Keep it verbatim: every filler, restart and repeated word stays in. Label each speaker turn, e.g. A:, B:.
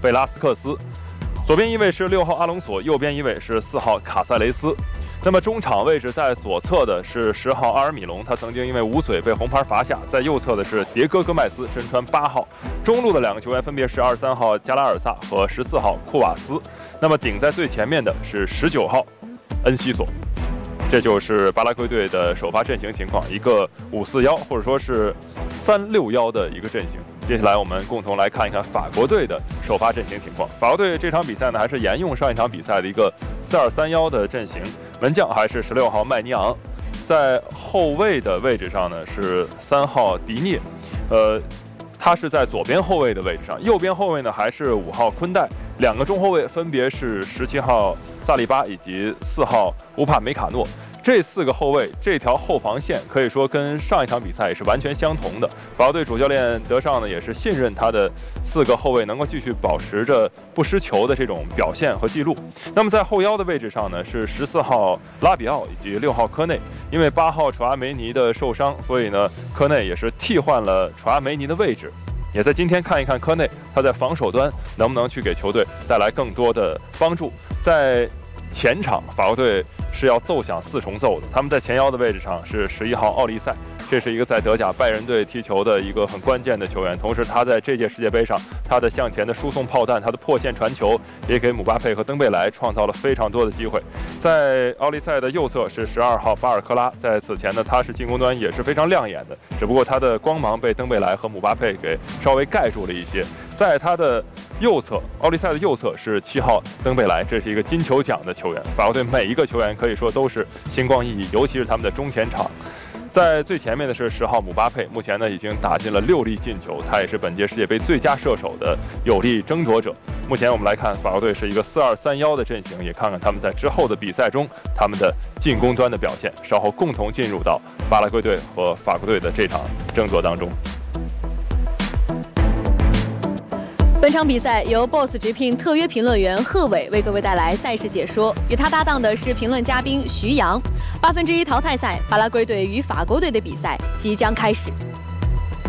A: 贝拉斯克斯。左边一位是六号阿隆索，右边一位是四号卡塞雷斯。那么中场位置在左侧的是十号阿尔米隆，他曾经因为捂嘴被红牌罚下。在右侧的是迭戈戈麦斯，身穿八号。中路的两个球员分别是二十三号加拉尔萨和十四号库瓦斯。那么顶在最前面的是十九号恩西索。这就是巴拉圭队的首发阵型情况，一个五四幺或者说是三六幺的一个阵型。接下来我们共同来看一看法国队的首发阵型情况。法国队这场比赛呢，还是沿用上一场比赛的一个四二三幺的阵型，门将还是十六号麦尼昂，在后卫的位置上呢是三号迪涅，呃，他是在左边后卫的位置上，右边后卫呢还是五号昆代，两个中后卫分别是十七号萨利巴以及四号乌帕梅卡诺。这四个后卫，这条后防线可以说跟上一场比赛也是完全相同的。法国队主教练德尚呢，也是信任他的四个后卫能够继续保持着不失球的这种表现和记录。那么在后腰的位置上呢，是十四号拉比奥以及六号科内。因为八号楚阿梅尼的受伤，所以呢，科内也是替换了楚阿梅尼的位置。也在今天看一看科内他在防守端能不能去给球队带来更多的帮助。在前场，法国队是要奏响四重奏的。他们在前腰的位置上是十一号奥利塞，这是一个在德甲拜仁队踢球的一个很关键的球员。同时，他在这届世界杯上，他的向前的输送炮弹，他的破线传球，也给姆巴佩和登贝莱创造了非常多的机会。在奥利塞的右侧是十二号巴尔科拉，在此前呢，他是进攻端也是非常亮眼的，只不过他的光芒被登贝莱和姆巴佩给稍微盖住了一些。在他的右侧，奥利塞的右侧是七号登贝莱，这是一个金球奖的球员。法国队每一个球员可以说都是星光熠熠，尤其是他们的中前场。在最前面的是十号姆巴佩，目前呢已经打进了六粒进球，他也是本届世界杯最佳射手的有力争夺者。目前我们来看，法国队是一个四二三幺的阵型，也看看他们在之后的比赛中他们的进攻端的表现。稍后共同进入到巴拉圭队和法国队的这场争夺当中。
B: 本场比赛由 B O S S 直聘特约评论员贺伟为各位带来赛事解说，与他搭档的是评论嘉宾徐阳。八分之一淘汰赛，巴拉圭队与法国队的比赛即将开始。